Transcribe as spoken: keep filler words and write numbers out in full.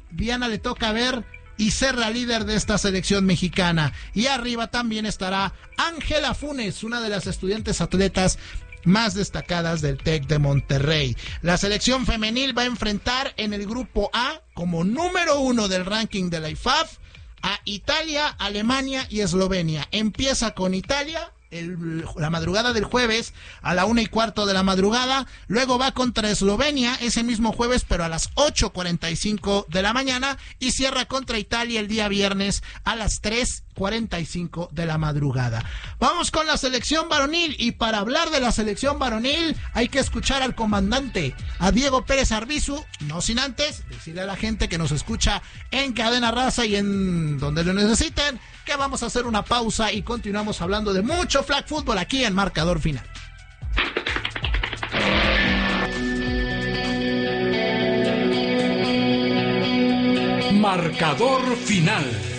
Diana le toca ver y ser la líder de esta selección mexicana. Y arriba también estará Ángela Funes, una de las estudiantes atletas más destacadas del TEC de Monterrey. La selección femenil va a enfrentar en el grupo A, como número uno del ranking de la I F A F, a Italia, Alemania y Eslovenia. Empieza con Italia El, la madrugada del jueves a la una y cuarto de la madrugada, luego va contra Eslovenia ese mismo jueves pero a las ocho cuarenta y cinco de la mañana y cierra contra Italia el día viernes a las tres cuarenta y cinco de la madrugada. Vamos con la selección varonil, y para hablar de la selección varonil hay que escuchar al comandante, a Diego Pérez Arbizu, no sin antes decirle a la gente que nos escucha en Cadena Raza y en donde lo necesiten, que vamos a hacer una pausa y continuamos hablando de mucho flag fútbol aquí en Marcador Final. Marcador Final.